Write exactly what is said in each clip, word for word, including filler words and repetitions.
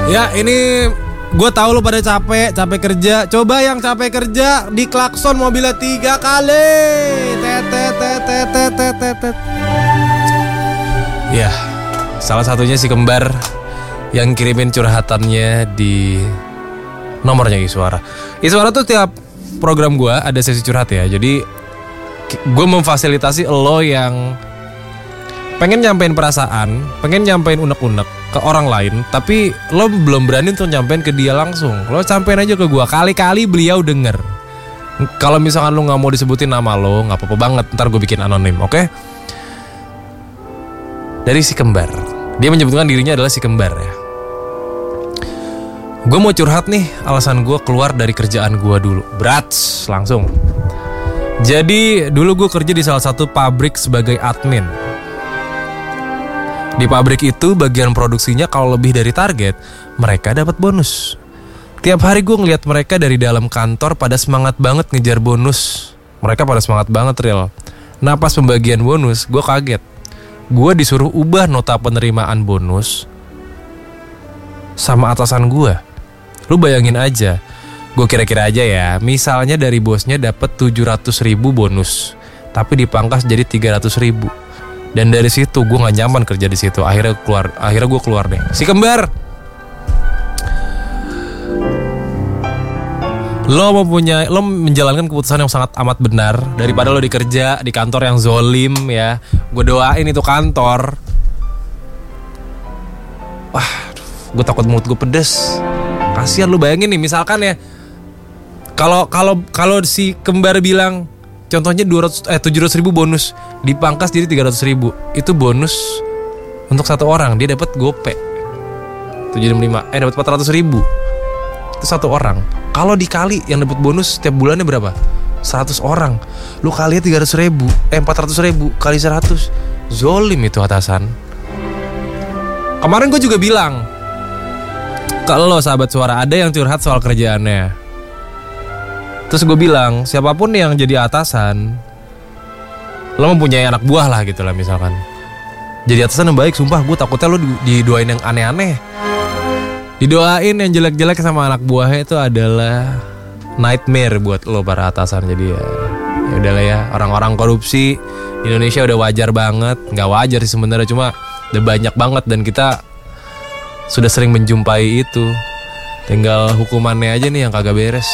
Ya ini gue tahu lu pada capek, capek kerja. Coba yang capek kerja di klakson mobilnya tiga kali. Tet tet tet tet tet tet tet. Ya, salah satunya si kembar yang kirimin curhatannya di nomornya Iswara. Iswara tuh tiap program gue ada sesi curhat ya. Jadi gue memfasilitasi lo yang pengen nyampein perasaan, pengen nyampein unek-unek ke orang lain, tapi lo belum berani untuk nyampein ke dia langsung. Lo sampein aja ke gue, kali-kali beliau denger. Kalau misalkan lo gak mau disebutin nama lo, gak apa-apa banget, ntar gue bikin anonim, oke? Okay? Dari si kembar. Dia menyebutkan dirinya adalah si kembar ya. Gue mau curhat nih, alasan gue keluar dari kerjaan gue dulu. Brats, langsung. Jadi dulu gue kerja di salah satu pabrik sebagai admin. Di pabrik itu bagian produksinya kalau lebih dari target, mereka dapat bonus. Tiap hari gue ngeliat mereka dari dalam kantor pada semangat banget ngejar bonus. Mereka pada semangat banget real. Nah pas pembagian bonus, gue kaget. Gue disuruh ubah nota penerimaan bonus sama atasan gue. Lu bayangin aja, gue kira-kira aja ya, misalnya dari bosnya dapat tujuh ratus ribu bonus, tapi dipangkas jadi tiga ratus ribu. Dan dari situ gue nggak nyaman kerja di situ. Akhirnya keluar, akhirnya gue keluar deh. Si kembar, lo mempunyai, lo menjalankan keputusan yang sangat amat benar daripada lo dikerja di kantor yang zolim ya. Gue doain itu kantor. Wah, gue takut mulut gue pedes. Kasian lu, bayangin nih, misalkan ya, kalau kalau kalau si kembar bilang, contohnya dua ratus eh tujuh ratus ribu bonus dipangkas jadi tiga ratus ribu. Itu bonus untuk satu orang, dia dapat gope tujuh puluh lima eh dapat empat ratus ribu. Itu satu orang. Kalau dikali yang dapat bonus setiap bulannya berapa? seratus orang. Lu kali tiga ratus ribu, eh empat ratus ribu kali seratus. Zolim itu atasan. Kemarin gue juga bilang, kalau lo sahabat suara ada yang curhat soal kerjaannya. Terus gue bilang, siapapun yang jadi atasan, lo mempunyai anak buah lah gitu lah misalkan. Jadi atasan yang baik, sumpah gue takutnya lo didoain yang aneh-aneh. Didoain yang jelek-jelek sama anak buahnya itu adalah nightmare buat lo para atasan. Jadi ya, ya udahlah ya, orang-orang korupsi di Indonesia udah wajar banget. Gak wajar sih sebenarnya, cuma udah banyak banget dan kita sudah sering menjumpai itu. Tinggal hukumannya aja nih yang kagak beres.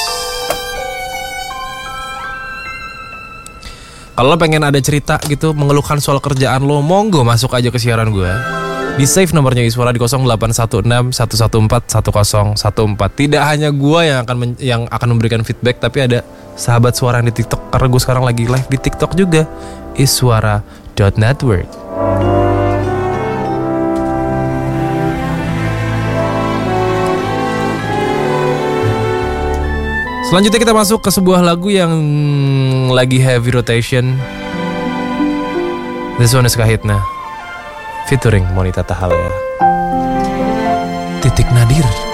Kalau lo pengen ada cerita gitu, mengeluhkan soal kerjaan lo, monggo masuk aja ke siaran gue. Di save nomornya Iswara di nol delapan satu enam satu satu empat satu nol satu empat. Tidak hanya gue yang akan men- yang akan memberikan feedback, tapi ada sahabat suara di TikTok. Karena gue sekarang lagi live di TikTok juga, iswara dot network. Selanjutnya kita masuk ke sebuah lagu yang lagi heavy rotation. This one is Kahitna featuring Monita Tahalea. Titik Nadir.